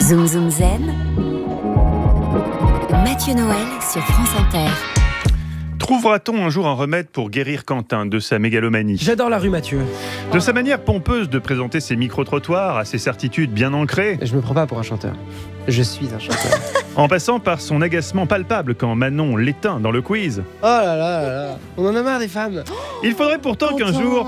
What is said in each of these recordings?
Zoom Zoom Zen, Mathieu Noël sur France Inter. Trouvera-t-on un jour un remède pour guérir Quentin de sa mégalomanie ? J'adore la rue, Mathieu. De sa manière pompeuse de présenter ses micro-trottoirs à ses certitudes bien ancrées, Je me prends pas pour un chanteur. Je suis un chanteur. en passant par son agacement palpable quand Manon l'éteint dans le quiz. Oh là là là là. On en a marre des femmes. Il faudrait pourtant qu'un jour,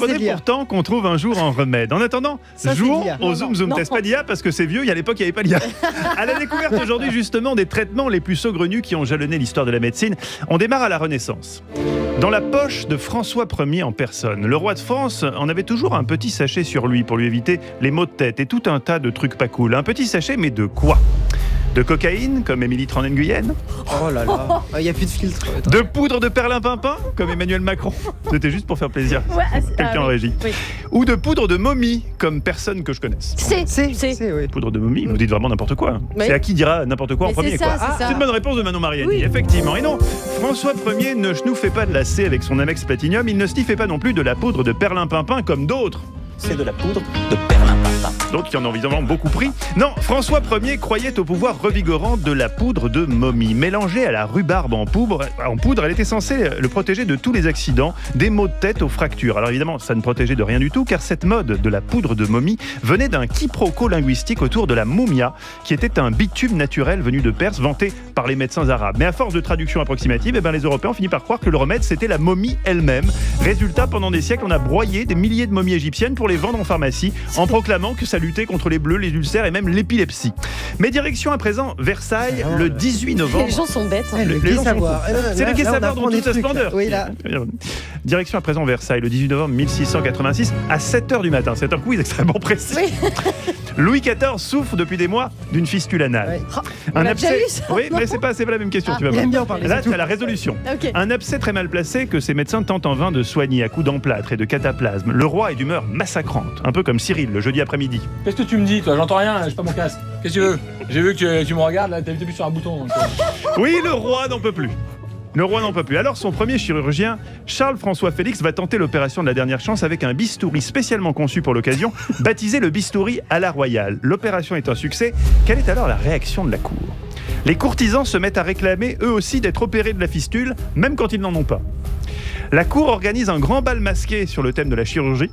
qu'on trouve un jour un remède. En attendant, Ça, c'est jour l'IA. au Zoom Zoom Test pas d'IA parce que c'est vieux, à l'époque il n'y avait pas l'IA. À la découverte aujourd'hui justement des traitements les plus saugrenus qui ont jalonné l'histoire de la médecine, on démarre à la Renaissance. Dans la poche de François Ier en personne, le roi de France en avait toujours un petit sachet sur lui pour lui éviter les maux de tête et tout un tas de trucs pas cool. Un petit sachet, mais de quoi ? De cocaïne, comme Émilie Tronen-Guyenne ? Oh là là. Il n'y a plus de filtre. Attends. De poudre de perlimpinpin, comme Emmanuel Macron ? C'était juste pour faire plaisir. Quelqu'un en régie. Oui. Ou de poudre de momie, comme personne que je connaisse. C'est, oui. Poudre de momie, vous dites vraiment n'importe quoi. Oui. C'est à qui dira n'importe quoi en Mais premier. c'est ça, quoi. c'est ça. C'est une bonne réponse de Manon Mariani, Oui. effectivement. Et non, François Ier ne fait pas de la C avec son Amex Platinum, il ne sniffait pas non plus de la poudre de perlimpinpin comme d'autres. C'est de la poudre de perlimpinpin. Donc il y en a évidemment beaucoup pris. Non, François Ier croyait au pouvoir revigorant de la poudre de momie. Mélangée à la rhubarbe en poudre, elle était censée le protéger de tous les accidents, des maux de tête aux fractures. Alors évidemment, ça ne protégeait de rien du tout, car cette mode de la poudre de momie venait d'un quiproquo linguistique autour de la moumia, qui était un bitume naturel venu de Perse, vanté par les médecins arabes. Mais à force de traduction approximative, les Européens ont fini par croire que le remède, c'était la momie elle-même. Résultat, pendant des siècles, on a broyé des milliers de momies égyptiennes pour les vendre en pharmacie, en proclamant que ça luttait contre les bleus, les ulcères et même l'épilepsie. Mais direction à présent Versailles, le 18 novembre. Les gens sont bêtes. hein. Le les gai gens savoir. C'est le gai savoir dans toute sa trucs, splendeur. Oui, là. Direction à présent Versailles, le 18 novembre 1686, à 7h du matin. C'est un quiz extrêmement précis. Oui. Louis XIV souffre depuis des mois d'une fistule anale. Ouais. On l'a déjà eu, ça, Oui, non mais c'est pas la même question, tu vas Il voir. aime bien en parler. Là, c'est tu tout. as la résolution. Ok. Un abcès très mal placé que ces médecins tentent en vain de soigner à coups d'emplâtre et de cataplasme. Le roi est d'humeur massacrante, un peu comme Cyril le jeudi après-midi. Qu'est-ce que tu me dis, toi? J'entends rien, j'ai pas mon casque. Qu'est-ce que tu veux? J'ai vu que tu me regardes, là, t'as appuyé sur un bouton. Donc, Oui, le roi n'en peut plus. Le roi n'en peut plus. Alors son premier chirurgien, Charles-François Félix, va tenter l'opération de la dernière chance avec un bistouri spécialement conçu pour l'occasion, baptisé le bistouri à la royale. L'opération est un succès. Quelle est alors la réaction de la cour ? Les courtisans se mettent à réclamer eux aussi d'être opérés de la fistule, même quand ils n'en ont pas. La cour organise un grand bal masqué sur le thème de la chirurgie,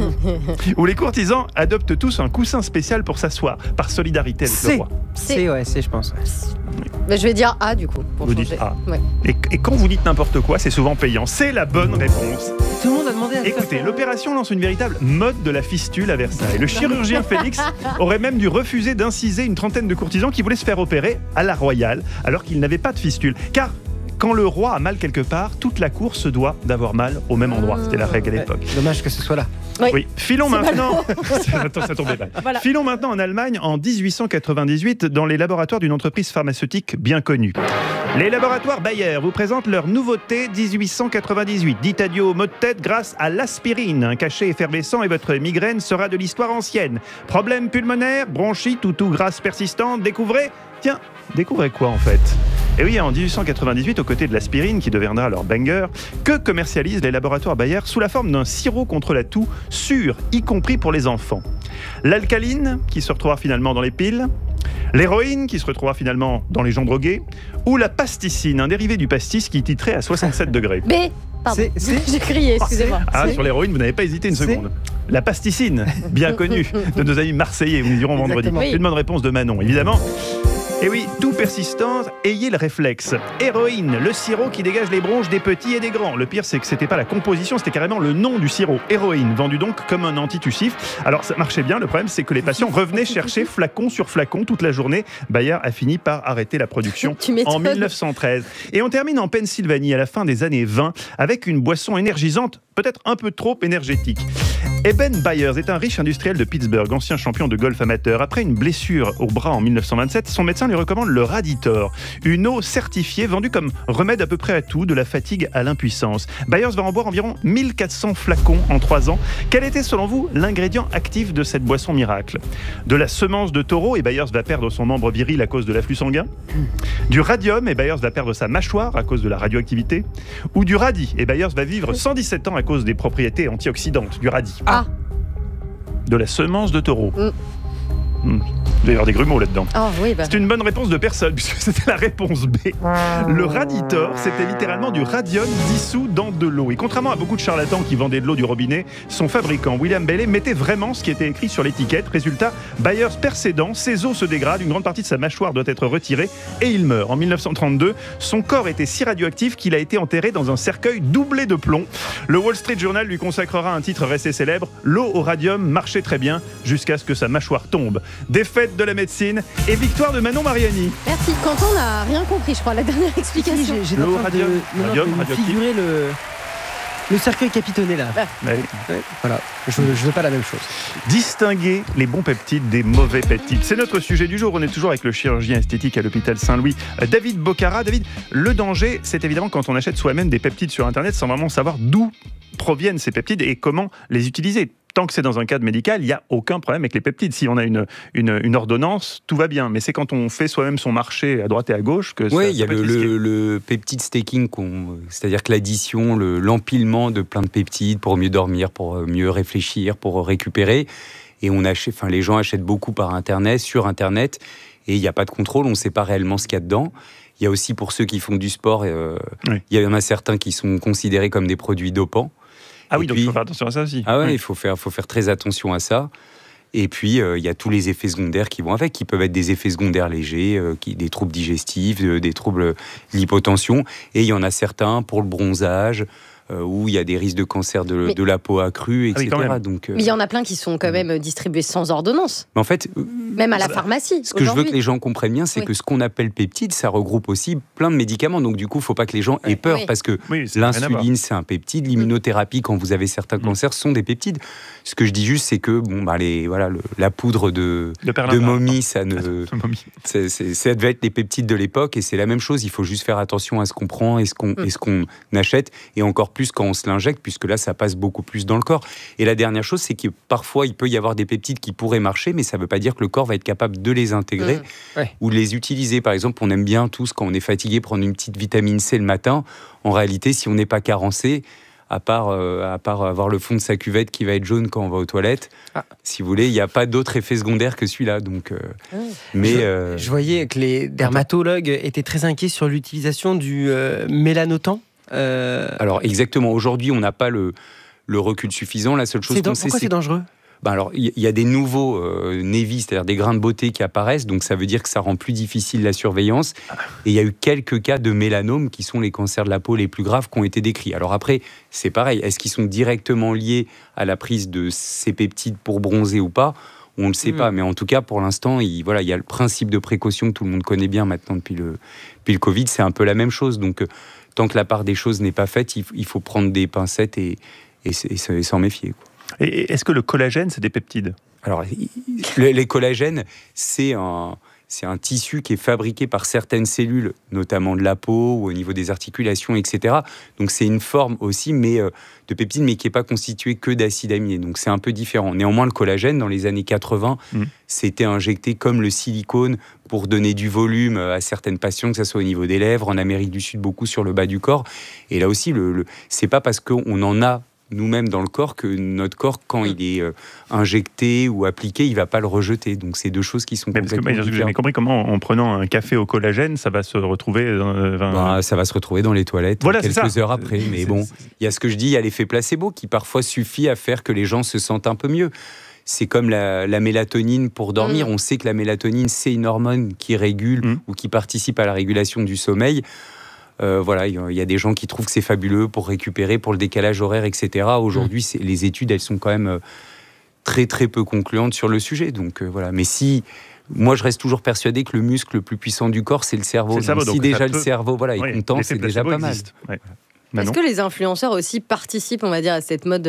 où les courtisans adoptent tous un coussin spécial pour s'asseoir, par solidarité avec le C'est. roi. C'est, je pense. Mais je vais dire A du coup. Pour Vous changer. dites A. Ouais. Et quand vous dites n'importe quoi, c'est souvent payant. C'est la bonne réponse. Tout le monde a demandé à Écoutez, l'opération lance une véritable mode de la fistule à Versailles. Le chirurgien Félix aurait même dû refuser d'inciser une trentaine de courtisans qui voulaient se faire opérer à la royale, alors qu'ils n'avaient pas de fistule. Car quand le roi a mal quelque part, toute la cour se doit d'avoir mal au même endroit. C'était la règle à l'époque. Dommage que ce soit là. Oui, filons C'est maintenant. Attends, ça tombait mal. Voilà. Filons maintenant en Allemagne en 1898 dans les laboratoires d'une entreprise pharmaceutique bien connue. Les laboratoires Bayer vous présentent leur nouveauté 1898. Dites adieu aux maux de tête grâce à l'aspirine. Un cachet effervescent et votre migraine sera de l'histoire ancienne. Problème pulmonaire, bronchite ou toux grasse persistante, découvrez. Tiens, découvrez quoi en fait ? Et oui, en 1898, aux côtés de l'aspirine, qui deviendra leur banger, que commercialisent les laboratoires Bayer sous la forme d'un sirop contre la toux sûr, y compris pour les enfants. L'alcaline, qui se retrouvera finalement dans les piles, l'héroïne, qui se retrouvera finalement dans les gens drogués, ou la pasticine, un dérivé du pastis qui titrait à 67 degrés. B. Pardon. C'est- J'ai crié, excusez-moi. Ah, sur l'héroïne, vous n'avez pas hésité une C'est- seconde. La pasticine, bien connue, de nos amis marseillais, nous dirons vendredi. Exactement. Oui. Une bonne réponse de Manon, évidemment. Et oui, tout persistant, ayez le réflexe. Héroïne, le sirop qui dégage les bronches des petits et des grands. Le pire, c'est que c'était pas la composition, c'était carrément le nom du sirop. Héroïne, vendu donc comme un antitussif. Alors ça marchait bien, le problème c'est que les patients revenaient chercher flacon sur flacon toute la journée. Bayer a fini par arrêter la production Tu m'étonnes. en 1913. Et on termine en Pennsylvanie à la fin des années 20 avec une boisson énergisante, peut-être un peu trop énergétique. Eben Byers est un riche industriel de Pittsburgh, ancien champion de golf amateur. Après une blessure au bras en 1927, son médecin lui recommande le Raditor, une eau certifiée vendue comme remède à peu près à tout, de la fatigue à l'impuissance. Byers va en boire environ 1400 flacons en 3 ans. Quel était selon vous l'ingrédient actif de cette boisson miracle ? De la semence de taureau, et Byers va perdre son membre viril à cause de l'afflux sanguin. Du radium, et Byers va perdre sa mâchoire à cause de la radioactivité. Ou du radis, et Byers va vivre 117 ans à cause des propriétés antioxydantes du radis. Ah. De la semence de taureau. Il doit y avoir des grumeaux là-dedans. Oh oui, bah. C'est une bonne réponse de personne, puisque c'était la réponse B. Le raditor, c'était littéralement du radium dissous dans de l'eau. Et contrairement à beaucoup de charlatans qui vendaient de l'eau du robinet, son fabricant, William Bailey, mettait vraiment ce qui était écrit sur l'étiquette. Résultat, Byers perd ses dents, ses os se dégradent, une grande partie de sa mâchoire doit être retirée et il meurt. En 1932, son corps était si radioactif qu'il a été enterré dans un cercueil doublé de plomb. Le Wall Street Journal lui consacrera un titre resté célèbre. L'eau au radium marchait très bien jusqu'à ce que sa mâchoire tombe. Défaite de la médecine et victoire de Manon Mariani. Merci. Quentin n'a rien compris, je crois, la dernière explication. J'ai L'eau, en train radium, de radioactif. figurer le cercueil capitonné là. Ouais. Ouais, voilà, je veux pas la même chose. Distinguer les bons peptides des mauvais peptides. C'est notre sujet du jour. On est toujours avec le chirurgien esthétique à l'hôpital Saint-Louis, David Bocara. David, le danger, c'est évidemment quand on achète soi-même des peptides sur Internet sans vraiment savoir d'où proviennent ces peptides et comment les utiliser. Tant que c'est dans un cadre médical, il n'y a aucun problème avec les peptides. Si on a une ordonnance, tout va bien. Mais c'est quand on fait soi-même son marché à droite et à gauche que oui, ça il y a peut être risqué. le peptide staking, c'est-à-dire que l'addition, l'empilement de plein de peptides pour mieux dormir, pour mieux réfléchir, pour récupérer. Et les gens achètent beaucoup par Internet, sur Internet, et il n'y a pas de contrôle, on ne sait pas réellement ce qu'il y a dedans. Il y a aussi pour ceux qui font du sport, il y en a certains qui sont considérés comme des produits dopants. Ah oui, et donc puis, il faut faire attention à ça aussi. Ah ouais, Oui. il faut faire très attention à ça. Et puis, il y a tous les effets secondaires qui vont avec, qui peuvent être des effets secondaires légers, des troubles digestifs, des troubles de l'hypotension. Et il y en a certains pour le bronzage, où il y a des risques de cancer de la peau accrue, etc. Ah oui, donc, Mais il y en a plein qui sont quand même distribués sans ordonnance, mais en fait, même à la pharmacie. ce que je veux aujourd'hui. que les gens comprennent bien, c'est Oui. que ce qu'on appelle peptide, ça regroupe aussi plein de médicaments. Donc du coup, il ne faut pas que les gens aient peur, Oui. parce que Oui, ça n'a rien à voir. l'insuline, c'est un peptide. L'immunothérapie, quand vous avez certains cancers, sont des peptides. Ce que je dis juste, c'est que la poudre de momie, ça devait être les peptides de l'époque, et c'est la même chose. Il faut juste faire attention à ce qu'on prend et ce qu'on achète, et encore plus quand on se l'injecte, puisque là, ça passe beaucoup plus dans le corps. Et la dernière chose, c'est que parfois, il peut y avoir des peptides qui pourraient marcher, mais ça ne veut pas dire que le corps va être capable de les intégrer ou de les utiliser. Par exemple, on aime bien tous, quand on est fatigué, prendre une petite vitamine C le matin. En réalité, si on n'est pas carencé, à part avoir le fond de sa cuvette qui va être jaune quand on va aux toilettes, si vous voulez, il n'y a pas d'autre effet secondaire que celui-là. Donc, Je voyais que les dermatologues étaient très inquiets sur l'utilisation du mélanotan. Alors exactement, aujourd'hui, on n'a pas le recul suffisant. La seule chose qu'on sait, pourquoi c'est dangereux ? Alors, il y a des nouveaux névis, c'est-à-dire des grains de beauté qui apparaissent, donc ça veut dire que ça rend plus difficile la surveillance. Et il y a eu quelques cas de mélanome qui sont les cancers de la peau les plus graves qui ont été décrits. Alors après, c'est pareil, est-ce qu'ils sont directement liés à la prise de ces peptides pour bronzer ou pas ? On ne le sait pas, mais en tout cas, pour l'instant, il y a le principe de précaution que tout le monde connaît bien maintenant depuis le Covid, c'est un peu la même chose. Donc, tant que la part des choses n'est pas faite, il faut prendre des pincettes et s'en méfier, quoi. Et est-ce que le collagène, c'est des peptides ? Alors, les collagènes, c'est un tissu qui est fabriqué par certaines cellules, notamment de la peau ou au niveau des articulations, etc. Donc, c'est une forme aussi de peptide, mais qui n'est pas constituée que d'acides aminés. Donc, c'est un peu différent. Néanmoins, le collagène, dans les années 80, c'était injecté comme le silicone pour donner du volume à certaines patients, que ce soit au niveau des lèvres, en Amérique du Sud, beaucoup sur le bas du corps. Et là aussi, c'est pas parce qu'on en a nous-mêmes dans le corps que notre corps, quand il est injecté ou appliqué, il ne va pas le rejeter. Donc, c'est deux choses qui sont complètement différentes. J'ai jamais compris comment, en prenant un café au collagène, ça va se retrouver... ça va se retrouver dans les toilettes quelques heures après. Mais bon, il y a ce que je dis, il y a l'effet placebo qui parfois suffit à faire que les gens se sentent un peu mieux. C'est comme la mélatonine pour dormir. On sait que la mélatonine, c'est une hormone qui régule ou qui participe à la régulation du sommeil. Il y a des gens qui trouvent que c'est fabuleux pour récupérer, pour le décalage horaire, etc. Aujourd'hui, les études, elles sont quand même très très peu concluantes sur le sujet. Donc Mais moi, je reste toujours persuadé que le muscle le plus puissant du corps, c'est le cerveau. Si déjà le cerveau est content, c'est déjà pas mal. Est-ce que les influenceurs aussi participent, on va dire, à cette mode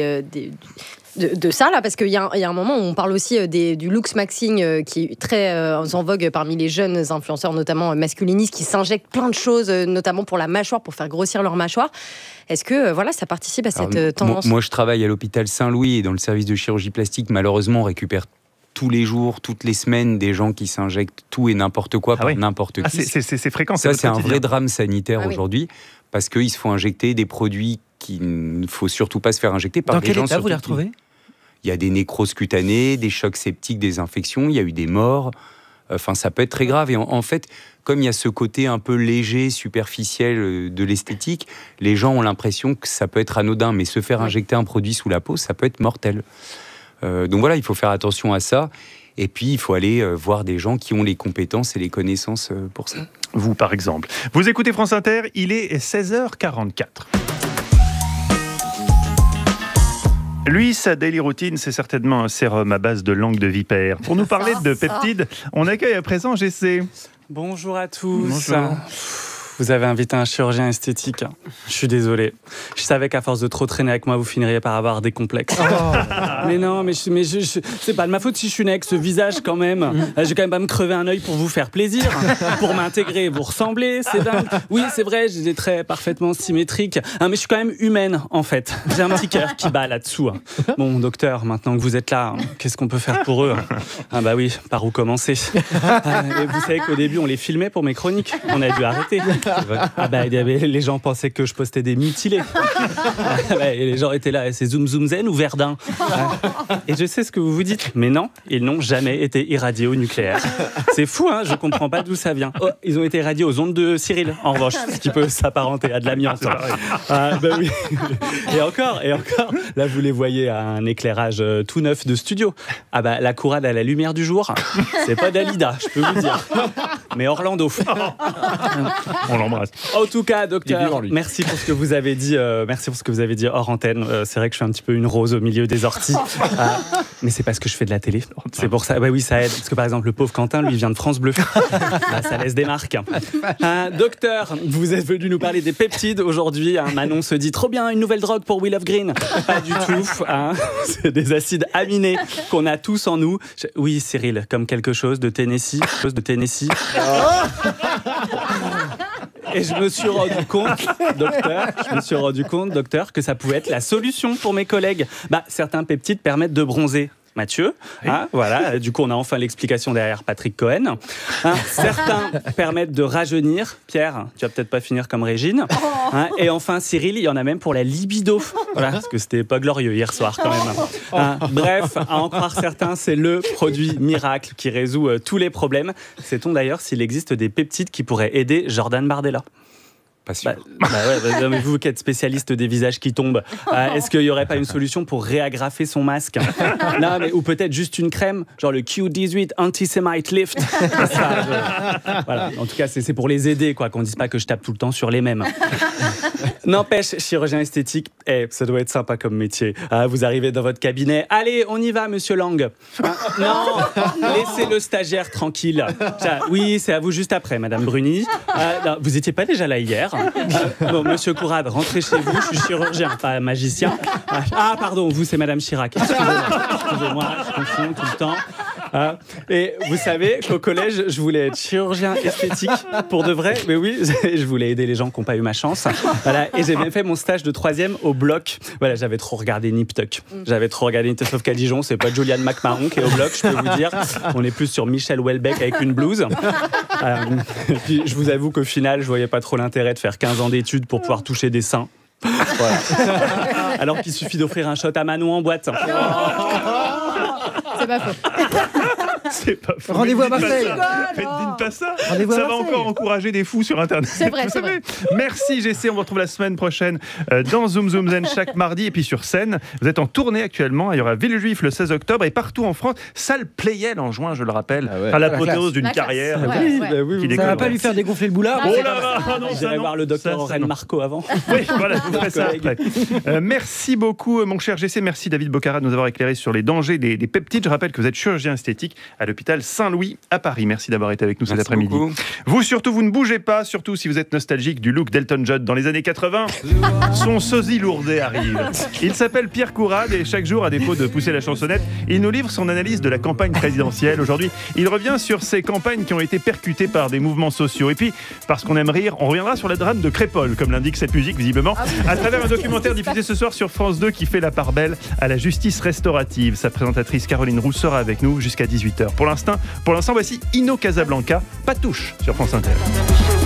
de ça là, parce qu'il y a un moment où on parle aussi du looks maxing qui est très en vogue parmi les jeunes influenceurs, notamment masculinistes, qui s'injectent plein de choses, notamment pour la mâchoire, pour faire grossir leur mâchoire. Est-ce que ça participe à cette tendance ? Moi, je travaille à l'hôpital Saint-Louis et dans le service de chirurgie plastique. Malheureusement, on récupère tous les jours, toutes les semaines, des gens qui s'injectent tout et n'importe quoi par n'importe qui. C'est fréquent. Ça, c'est un vrai drame sanitaire aujourd'hui, parce qu'ils se font injecter des produits qu'il ne faut surtout pas se faire injecter par des gens. Dans quel état vous les retrouvez ? il y a des nécroses cutanées, des chocs septiques, des infections, il y a eu des morts. Enfin, ça peut être très grave. Et en fait, comme il y a ce côté un peu léger, superficiel de l'esthétique, les gens ont l'impression que ça peut être anodin, mais se faire injecter un produit sous la peau, ça peut être mortel. Donc voilà, il faut faire attention à ça. Et puis, il faut aller voir des gens qui ont les compétences et les connaissances pour ça. Vous, par exemple. Vous écoutez France Inter, il est 16h44. Lui, sa daily routine, c'est certainement un sérum à base de langue de vipère. Pour nous parler de peptides, on accueille à présent GC. Bonjour à tous. Bonjour. Vous avez invité un chirurgien esthétique. Je suis désolé. Je savais qu'à force de trop traîner avec moi, vous finiriez par avoir des complexes. Mais non, mais c'est pas de ma faute si je suis né avec ce visage quand même. Je vais quand même pas me crever un œil pour vous faire plaisir, pour m'intégrer et vous ressembler. C'est dingue. Oui, c'est vrai, j'ai des traits parfaitement symétriques. Mais je suis quand même humaine, en fait. J'ai un petit cœur qui bat là-dessous. Bon, docteur, maintenant que vous êtes là, qu'est-ce qu'on peut faire pour eux? Ah bah oui, par où commencer? Et vous savez qu'au début, on les filmait pour mes chroniques. On a dû arrêter. Ah bah, les gens pensaient que je postais des mutilés. Et les gens étaient là, c'est Zoom Zoom Zen ou Verdun? Et je sais ce que vous vous dites, mais non, ils n'ont jamais été irradiés au nucléaire. C'est fou, hein, je comprends pas d'où ça vient. Oh, ils ont été irradiés aux ondes de Cyril, en revanche, ce qui peut s'apparenter à de l'amiante. Bah oui. Et encore, là vous les voyez à un éclairage tout neuf de studio. Ah bah la courade à la lumière du jour, c'est pas Dalida, je peux vous dire, mais Orlando. On l'embrasse. En tout cas, docteur, merci pour ce que vous avez dit. Merci pour ce que vous avez dit hors antenne. C'est vrai que je suis un petit peu une rose au milieu des orties, mais c'est parce que je fais de la télé. C'est pour ça. Bah oui, ça aide. Parce que par exemple, le pauvre Quentin, lui, vient de France Bleu. Bah, ça laisse des marques. Docteur, vous êtes venu nous parler des peptides aujourd'hui. Manon se dit trop bien, une nouvelle drogue pour We Love Green. Pas du tout. C'est des acides aminés qu'on a tous en nous. Oui, Cyril, comme quelque chose de Tennessee. Et je me suis rendu compte, docteur, que ça pouvait être la solution pour mes collègues. Bah, certains peptides permettent de bronzer. Mathieu, voilà. Du coup, on a enfin l'explication derrière Patrick Cohen. Certains permettent de rajeunir. Pierre, tu vas peut-être pas finir comme Régine. Et enfin, Cyril, il y en a même pour la libido. Voilà, parce que c'était pas glorieux hier soir quand même. Bref, à en croire certains, c'est le produit miracle qui résout tous les problèmes. Sait-on d'ailleurs s'il existe des peptides qui pourraient aider Jordan Bardella? Pas sûr. Mais vous qui êtes spécialiste des visages qui tombent, est-ce qu'il n'y aurait pas une solution pour réagrafer son masque? Non, mais, ou peut-être juste une crème, genre le Q18 Anti-Semite Lift. Voilà. En tout cas, c'est pour les aider, quoi, qu'on ne dise pas que je tape tout le temps sur les mêmes. N'empêche, chirurgien esthétique, ça doit être sympa comme métier. Vous arrivez dans votre cabinet, allez, on y va, monsieur Lang. Non, laissez le stagiaire tranquille. Oui, c'est à vous juste après, madame Bruni. Non, vous n'étiez pas déjà là hier? Bon, monsieur Courade, rentrez chez vous, je suis chirurgien, pas magicien. Pardon, vous, c'est madame Chirac. Excusez-moi, je confonds tout le temps. Et vous savez qu'au collège, je voulais être chirurgien esthétique pour de vrai. Mais oui, je voulais aider les gens qui n'ont pas eu ma chance. Voilà, et j'ai même fait mon stage de 3e au bloc. Voilà, j'avais trop regardé Nip Tuck. Sauf qu'à Dijon, c'est pas Julianne McMahon qui est au bloc, je peux vous dire. On est plus sur Michel Houellebecq avec une blouse. Puis je vous avoue qu'au final, je voyais pas trop l'intérêt de faire 15 ans d'études pour pouvoir toucher des seins. Voilà. Alors qu'il suffit d'offrir un shot à Manon en boîte. C'est pas faux. C'est pas faux. Rendez-vous à Marseille. Dites pas ça. Ça va encore encourager des fous sur Internet. C'est vrai, c'est vrai. Merci GC, on vous retrouve la semaine prochaine dans Zoom Zoom Zen chaque mardi et puis sur scène. Vous êtes en tournée actuellement, il y aura Villejuif le 16 octobre et partout en France, salle Playel en juin, je le rappelle. À l'apothéose d'une carrière. Ça va pas lui faire dégonfler le boulard. Oh là là, non, j'irai voir le docteur Aurène Marco avant. Oui, voilà, vous ferez ça après. Merci beaucoup mon cher GC, merci David Bocara de nous avoir éclairé sur les dangers des peptides. Je rappelle que vous êtes chirurgien esthétique à l'hôpital Saint-Louis à Paris. Merci d'avoir été avec nous cet après-midi. Beaucoup. Vous surtout, vous ne bougez pas, surtout si vous êtes nostalgique du look d'Elton John dans les années 80. Son sosie lourdet arrive. Il s'appelle Pierre Courade et chaque jour, à défaut de pousser la chansonnette, il nous livre son analyse de la campagne présidentielle. Aujourd'hui, il revient sur ces campagnes qui ont été percutées par des mouvements sociaux. Et puis, parce qu'on aime rire, on reviendra sur le drame de Crépol, comme l'indique cette musique visiblement, à travers un documentaire diffusé ce soir sur France 2 qui fait la part belle à la justice restaurative. Sa présentatrice Caroline Roux sera avec nous jusqu'à 18h. Pour l'instant, voici Inno Casablanca, pas touche sur France Inter.